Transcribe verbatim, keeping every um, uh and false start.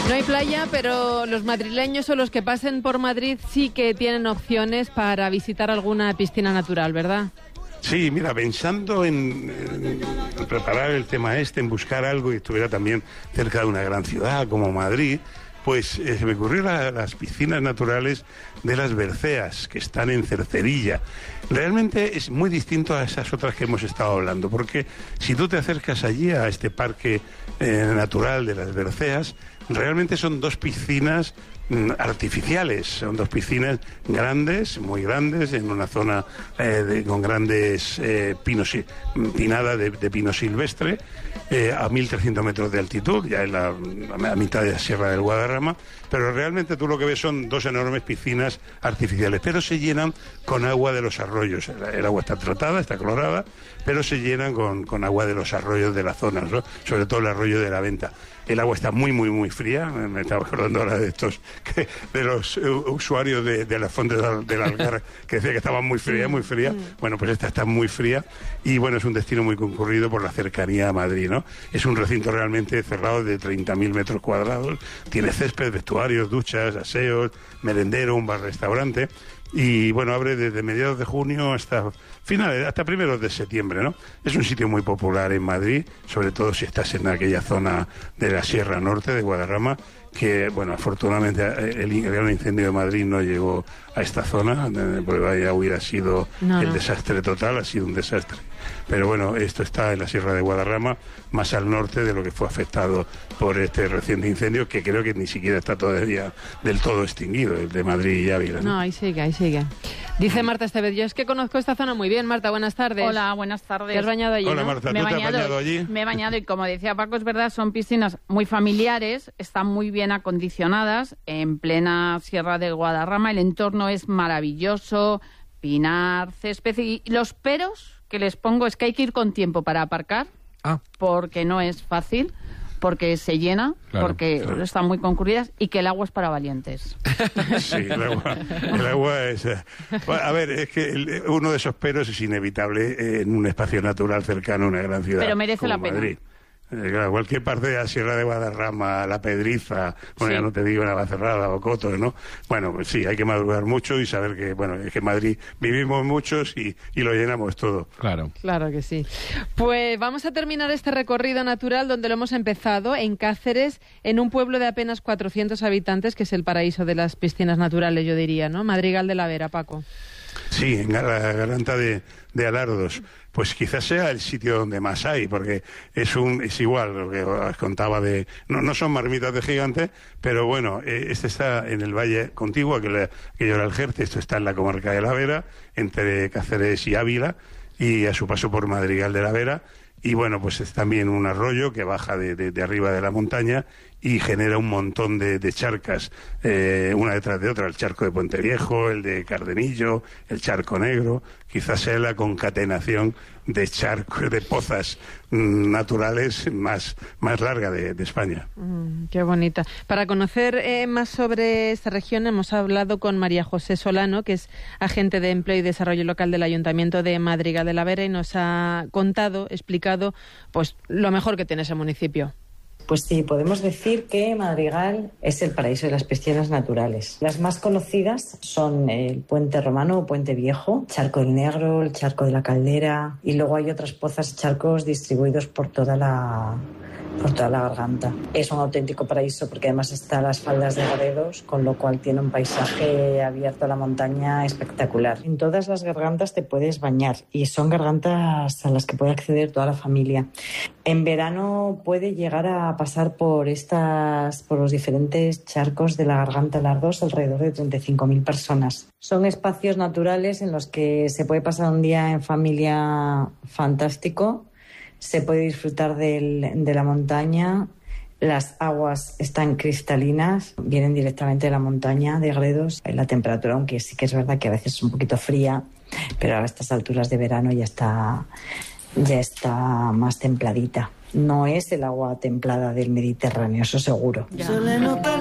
No hay playa, pero los madrileños o los que pasen por Madrid sí que tienen opciones para visitar alguna piscina natural, ¿verdad? Sí, mira, pensando en, en preparar el tema este, en buscar algo que estuviera también cerca de una gran ciudad como Madrid, pues eh, se me ocurrió la, las piscinas naturales de las Berceas, que están en Cercerilla. Realmente es muy distinto a esas otras que hemos estado hablando, porque si tú te acercas allí a este parque eh, natural de las Berceas, realmente son dos piscinas mm, artificiales, son dos piscinas grandes, muy grandes, en una zona eh, de, con grandes eh, pinos, pinada de, de pino silvestre, eh, a mil trescientos metros de altitud, ya en la a mitad de la Sierra del Guadarrama, pero realmente tú lo que ves son dos enormes piscinas artificiales, pero se llenan con agua de los arroyos. El, el agua está tratada, está clorada, pero se llenan con, con agua de los arroyos de la zona, ¿no? Sobre todo el arroyo de la Venta. El agua está muy, muy, muy fría. Me estaba acordando ahora de estos, que, de los uh, usuarios de, de las fuentes del, del Algar, que decía que estaba muy fría, muy fría. Bueno, pues esta está muy fría y, bueno, es un destino muy concurrido por la cercanía a Madrid, ¿no? Es un recinto realmente cerrado de treinta mil metros cuadrados. Tiene césped, vestuarios, duchas, aseos, merendero, un bar-restaurante. Y bueno, abre desde mediados de junio hasta finales, hasta primeros de septiembre, ¿no? Es un sitio muy popular en Madrid, sobre todo si estás en aquella zona de la Sierra Norte de Guadarrama, que, bueno, afortunadamente el, el gran incendio de Madrid no llegó a esta zona, porque vaya, hubiera sido no, el no. desastre total, ha sido un desastre. Pero bueno, esto está en la Sierra de Guadarrama, más al norte de lo que fue afectado por este reciente incendio, que creo que ni siquiera está todavía del todo extinguido, el de Madrid y Ávila, ¿no? No, ahí sigue, ahí sigue. Dice Marta Estevez, yo es que conozco esta zona muy bien. Marta, buenas tardes. Hola, buenas tardes. ¿Te has bañado allí? Hola, ¿no? Marta, ¿tú me te bañado, has bañado allí? Me he bañado y, como decía Paco, es verdad, son piscinas muy familiares, están muy bien acondicionadas, en plena Sierra del Guadarrama, el entorno es maravilloso, pinar, césped, y los peros que les pongo es que hay que ir con tiempo para aparcar, ah. porque no es fácil, porque se llena, claro, porque claro. están muy concurridas, y que el agua es para valientes. Sí, el agua, el agua es... A ver, es que el, uno de esos peros es inevitable en un espacio natural cercano a una gran ciudad. Pero merece como la pena. Madrid. Eh, claro, cualquier parte de la Sierra de Guadarrama, La Pedriza, bueno, sí. ya no te digo Navacerrada o Coto, ¿no? Bueno, pues sí, hay que madrugar mucho y saber que, bueno, es que en Madrid vivimos muchos y, y lo llenamos todo. Claro. Claro que sí. Pues vamos a terminar este recorrido natural donde lo hemos empezado, en Cáceres, en un pueblo de apenas cuatrocientos habitantes, que es el paraíso de las piscinas naturales, yo diría, ¿no? Madrigal de la Vera, Paco. Sí, en la garganta de, de Alardos. Pues quizás sea el sitio donde más hay, porque es un es igual lo que os contaba de... No, no son marmitas de gigante, pero bueno, eh, este está en el valle contiguo, aquello era el Jerte, esto está en la comarca de la Vera, entre Cáceres y Ávila, y a su paso por Madrigal de la Vera. Y bueno, pues es también un arroyo que baja de, de, de arriba de la montaña y genera un montón de, de charcas, eh, una detrás de otra, el charco de Puente Viejo, el de Cardenillo, el charco negro, quizás sea la concatenación de charcos, de pozas mmm, naturales más, más larga de, de España. Mm, qué bonita. Para conocer eh, más sobre esta región hemos hablado con María José Solano, que es agente de Empleo y Desarrollo Local del Ayuntamiento de Madrigal de la Vera, y nos ha contado, explicado, pues lo mejor que tiene ese municipio. Pues sí, podemos decir que Madrigal es el paraíso de las piscinas naturales. Las más conocidas son el Puente Romano o Puente Viejo, Charco del Negro, el Charco de la Caldera, y luego hay otras pozas y charcos distribuidos por toda la... por toda la garganta. Es un auténtico paraíso porque además está a las faldas de Gredos, con lo cual tiene un paisaje abierto a la montaña espectacular. En todas las gargantas te puedes bañar y son gargantas a las que puede acceder toda la familia. En verano puede llegar a pasar por estas, por los diferentes charcos de la garganta Alardos alrededor de treinta y cinco mil personas. Son espacios naturales en los que se puede pasar un día en familia fantástico. Se puede disfrutar del, de la montaña, las aguas están cristalinas, vienen directamente de la montaña de Gredos. La temperatura, aunque sí que es verdad que a veces es un poquito fría, pero a estas alturas de verano ya está, ya está más templadita. No es el agua templada del Mediterráneo, eso seguro. Ya.